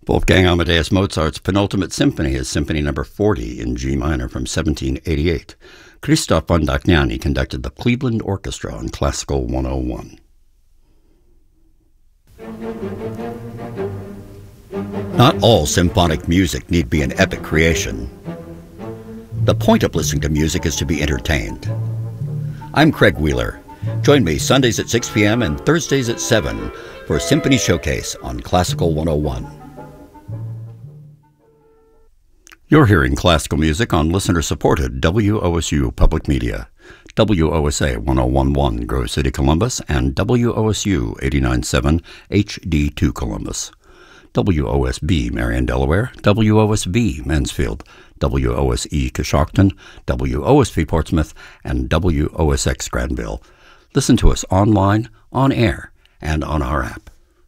Wolfgang Amadeus Mozart's penultimate symphony is Symphony No. 40 in G minor from 1788. Christoph von Dohnanyi conducted the Cleveland Orchestra on Classical 101. Not all symphonic music need be an epic creation. The point of listening to music is to be entertained. I'm Craig Wheeler. Join me Sundays at 6 p.m. and Thursdays at 7 for a Symphony Showcase on Classical 101. You're hearing classical music on listener-supported WOSU Public Media, WOSA 1011 Grove City, Columbus, and WOSU 89.7 HD2 Columbus, WOSB Marion, Delaware, WOSB Mansfield, WOSE Coshocton, WOSV Portsmouth, and WOSX Granville. Listen to us online, on air, and on our app.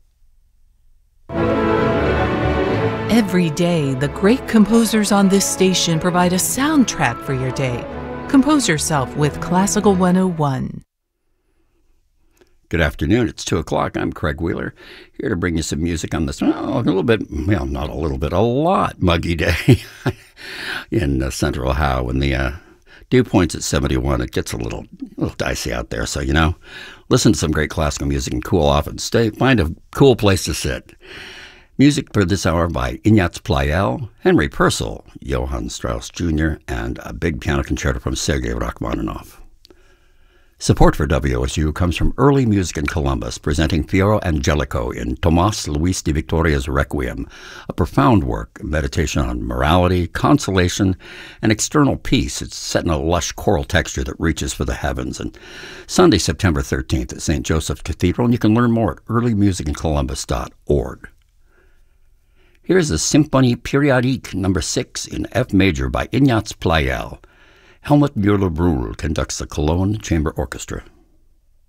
Every day, the great composers on this station provide a soundtrack for your day. Compose yourself with Classical 101. Good afternoon. It's 2 o'clock. I'm Craig Wheeler, here to bring you some music on this, a little bit, well, not a little bit, a lot muggy day in Central Ohio. When the dew point's at 71, it gets a little dicey out there. So, listen to some great classical music and cool off and find a cool place to sit. Music for this hour by Ignaz Pleyel, Henry Purcell, Johann Strauss Jr., and a big piano concerto from Sergei Rachmaninoff. Support for WOSU comes from Early Music in Columbus, presenting Fiero Angelico in Tomás Luis de Victoria's Requiem, a profound work, meditation on morality, consolation, and external peace. It's set in a lush choral texture that reaches for the heavens. And Sunday, September 13th at St. Joseph's Cathedral, and you can learn more at earlymusicincolumbus.org. Here's the Symphonie Periodique No. 6 in F major by Ignaz Pleyel. Helmut Müller-Brühl conducts the Cologne Chamber Orchestra.